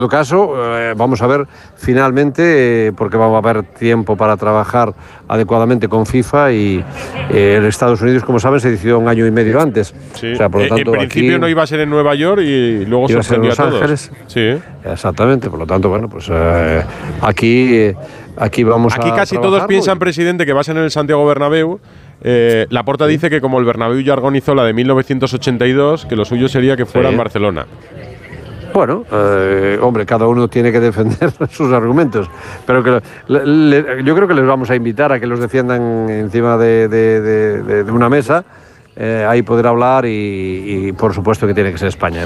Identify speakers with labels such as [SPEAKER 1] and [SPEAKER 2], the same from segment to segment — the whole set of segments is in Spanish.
[SPEAKER 1] En todo caso, vamos a ver finalmente, porque va a haber tiempo para trabajar adecuadamente con FIFA y en Estados Unidos, como saben, se decidió un año y medio antes.
[SPEAKER 2] Sí.
[SPEAKER 1] O sea, por lo tanto,
[SPEAKER 2] en principio
[SPEAKER 1] aquí
[SPEAKER 2] no iba a ser en Nueva York y luego sorprendió a todos.
[SPEAKER 1] Ángeles.
[SPEAKER 2] Sí.
[SPEAKER 1] Exactamente, por lo tanto, bueno, pues aquí vamos
[SPEAKER 2] Aquí
[SPEAKER 1] a
[SPEAKER 2] casi todos piensan, presidente, que va a ser en el Santiago Bernabéu. Laporta dice que como el Bernabéu ya organizó la de 1982, que lo suyo sería que fuera en Barcelona.
[SPEAKER 1] Bueno, hombre, cada uno tiene que defender sus argumentos, pero que yo creo que les vamos a invitar a que los defiendan encima de una mesa. Ahí poder hablar y por supuesto que tiene que ser España.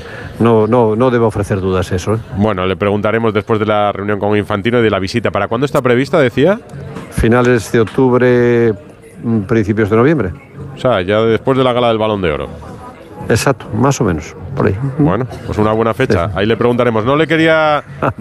[SPEAKER 1] No debe ofrecer dudas eso.
[SPEAKER 2] Bueno, le preguntaremos después de la reunión con Infantino y de la visita. ¿Para cuándo está prevista, decía?
[SPEAKER 1] Finales de octubre, principios de noviembre.
[SPEAKER 2] O sea, ya después de la gala del Balón de Oro.
[SPEAKER 1] Exacto, más o menos, por ahí.
[SPEAKER 2] Bueno, pues una buena fecha. Ahí le preguntaremos. No le quería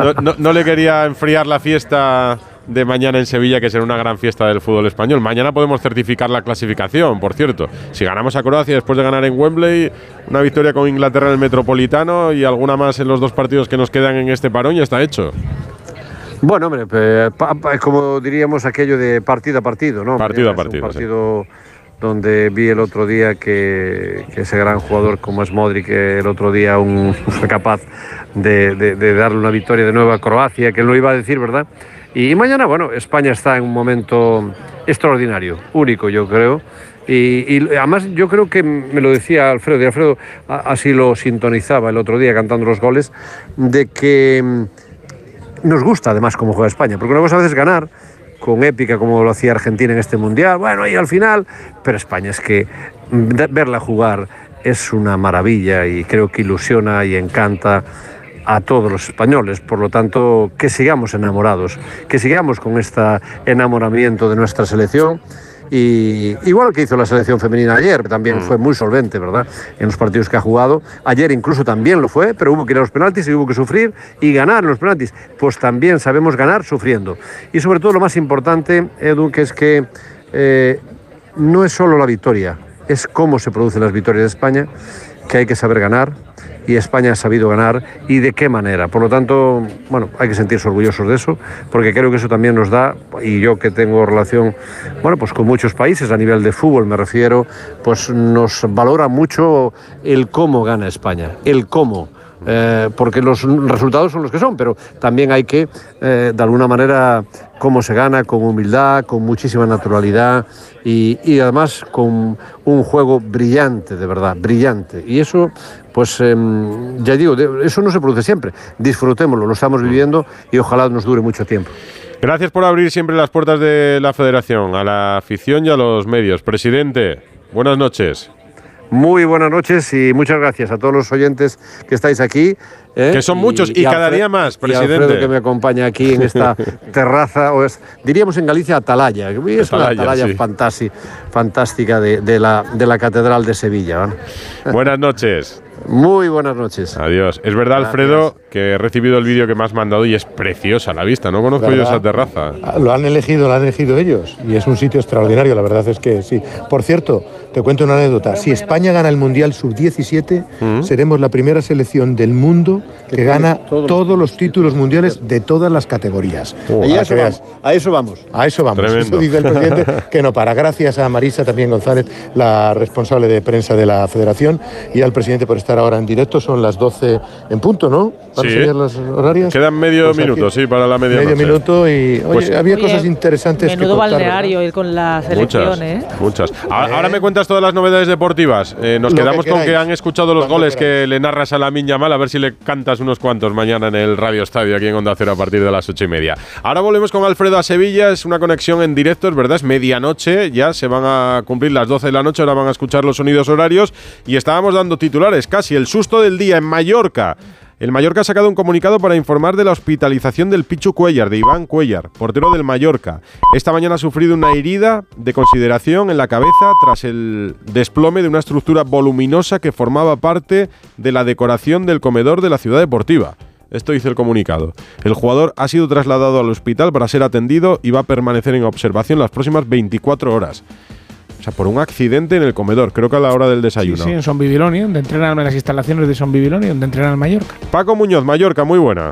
[SPEAKER 2] enfriar la fiesta de mañana en Sevilla, que será una gran fiesta del fútbol español. Mañana podemos certificar la clasificación, por cierto. Si ganamos a Croacia después de ganar en Wembley, una victoria con Inglaterra en el Metropolitano y alguna más en los 2 partidos que nos quedan en este parón, ya está hecho.
[SPEAKER 1] Bueno, hombre, como diríamos aquello de partido a partido, ¿no?
[SPEAKER 2] Partido a partido.
[SPEAKER 1] Un partido donde vi el otro día que ese gran jugador como es Modric, que el otro día fue capaz de darle una victoria de nuevo a Croacia, que él lo iba a decir, ¿verdad? Y mañana, bueno, España está en un momento extraordinario, único, yo creo. Y además yo creo que me lo decía Alfredo, y Alfredo así lo sintonizaba el otro día cantando los goles, de que nos gusta además cómo juega España, porque una cosa a veces ganar con épica como lo hacía Argentina en este Mundial, bueno, y al final, pero España es que verla jugar es una maravilla y creo que ilusiona y encanta a todos los españoles. Por lo tanto, que sigamos enamorados, que sigamos con este enamoramiento de nuestra selección. Y igual que hizo la selección femenina ayer, que también fue muy solvente, ¿verdad?, en los partidos que ha jugado. Ayer incluso también lo fue, pero hubo que ir a los penaltis y hubo que sufrir y ganar en los penaltis. Pues también sabemos ganar sufriendo. Y sobre todo lo más importante, Edu, que es que no es solo la victoria, es cómo se producen las victorias de España, que hay que saber ganar. Y España ha sabido ganar, y de qué manera. Por lo tanto, bueno, hay que sentirse orgullosos de eso, porque creo que eso también nos da, y yo que tengo relación, bueno, pues con muchos países a nivel de fútbol me refiero, pues nos valora mucho el cómo gana España, el cómo. Porque los resultados son los que son, pero también hay que, de alguna manera, cómo se gana, con humildad, con muchísima naturalidad y además con un juego brillante, de verdad, brillante. Y eso, pues, ya digo, eso no se produce siempre. Disfrutémoslo, lo estamos viviendo y ojalá nos dure mucho tiempo.
[SPEAKER 2] Gracias por abrir siempre las puertas de la Federación, a la afición y a los medios. Presidente, buenas noches.
[SPEAKER 1] Muy buenas noches y muchas gracias a todos los oyentes que estáis aquí.
[SPEAKER 2] Que son muchos y cada día más, presidente.
[SPEAKER 1] Y Alfredo, que me acompaña aquí en esta terraza, diríamos en Galicia atalaya. Es una atalaya sí, fantástica de la Catedral de Sevilla, ¿no?
[SPEAKER 2] Buenas noches.
[SPEAKER 1] Muy buenas noches.
[SPEAKER 2] Adiós. Es verdad, gracias, Alfredo, que he recibido el vídeo que me has mandado y es preciosa la vista. No conozco yo esa terraza.
[SPEAKER 3] Lo han elegido ellos y es un sitio extraordinario, la verdad es que sí. Por cierto, te cuento una anécdota. Si España gana el Mundial Sub-17, seremos la primera selección del mundo que gana todos los títulos mundiales de todas las categorías.
[SPEAKER 1] A eso vamos.
[SPEAKER 2] Tremendo.
[SPEAKER 3] Eso dice el presidente, que no para. Gracias a Marisa también González, la responsable de prensa de la Federación, y al presidente por estar ahora en directo. Son las 12 en punto, ¿no? ¿Para seguir las horarias?
[SPEAKER 2] Quedan medio minuto, sí, para la media
[SPEAKER 3] medio minuto y había cosas interesantes
[SPEAKER 4] menudo
[SPEAKER 3] que contar,
[SPEAKER 4] balneario, ¿verdad? Ir con la selección,
[SPEAKER 2] Muchas. Ahora me cuentas todas las novedades deportivas. Nos quedamos con que han escuchado los goles que le narras a Lamine Yamal, a ver si le cantas unos cuantos mañana en el Radio Estadio aquí en Onda Cero a partir de las 8:30. Ahora volvemos con Alfredo a Sevilla, es una conexión en directo, es verdad, es medianoche, ya se van a cumplir las 12 de la noche, ahora van a escuchar los sonidos horarios y estábamos dando titulares, casi el susto del día en Mallorca. El Mallorca ha sacado un comunicado para informar de la hospitalización del Pichu Cuéllar, de Iván Cuéllar, portero del Mallorca. Esta mañana ha sufrido una herida de consideración en la cabeza tras el desplome de una estructura voluminosa que formaba parte de la decoración del comedor de la ciudad deportiva. Esto dice el comunicado. El jugador ha sido trasladado al hospital para ser atendido y va a permanecer en observación las próximas 24 horas. O sea, por un accidente en el comedor, creo que a la hora del desayuno.
[SPEAKER 5] Sí, en Son Bibiloni, donde entrenan en las instalaciones de Son Bibiloni, donde entrenan en Mallorca.
[SPEAKER 2] Paco Muñoz, Mallorca, muy buena.